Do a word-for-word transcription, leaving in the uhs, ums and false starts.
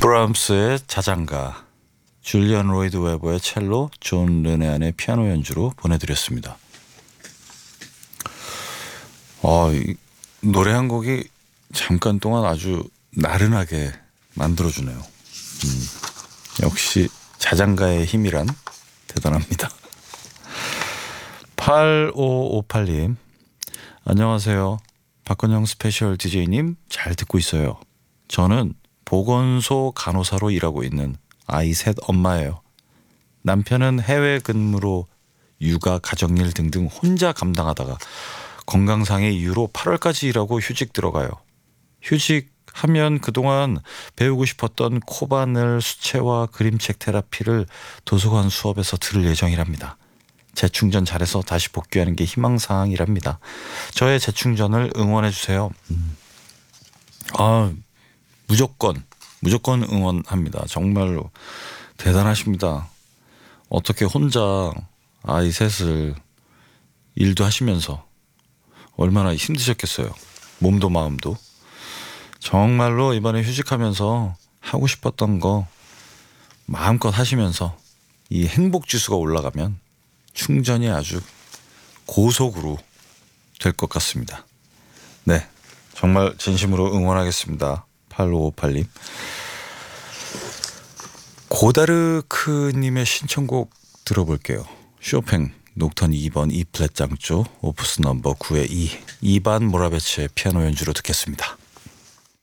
브람스의 자장가, 줄리안 로이드 웨버의 첼로, 존 르네안의 피아노 연주로 보내드렸습니다. 어, 이 노래 한 곡이 잠깐 동안 아주 나른하게 만들어주네요. 음, 역시 자장가의 힘이란 대단합니다. 팔오오팔 님 안녕하세요. 박건영 스페셜 디제이님 잘 듣고 있어요. 저는 보건소 간호사로 일하고 있는 아이 셋 엄마예요. 남편은 해외 근무로 육아, 가정일 등등 혼자 감당하다가 건강상의 이유로 팔월까지 일하고 휴직 들어가요. 휴직하면 그동안 배우고 싶었던 코바늘, 수채화, 그림책 테라피를 도서관 수업에서 들을 예정이랍니다. 재충전 잘해서 다시 복귀하는 게 희망사항이랍니다. 저의 재충전을 응원해주세요. 음. 아, 무조건 무조건 응원합니다. 정말로 대단하십니다. 어떻게 혼자 아이 셋을 일도 하시면서 얼마나 힘드셨겠어요. 몸도 마음도. 정말로 이번에 휴직하면서 하고 싶었던 거 마음껏 하시면서 이 행복지수가 올라가면 충전이 아주 고속으로 될 것 같습니다. 네, 정말 진심으로 응원하겠습니다. 팔오오팔 님. 고다르크님의 신청곡 들어볼게요. 쇼팽 녹턴 이 번 E 플랫 장조 오프스 넘버 구의 이 이반 모라베츠의 피아노 연주로 듣겠습니다.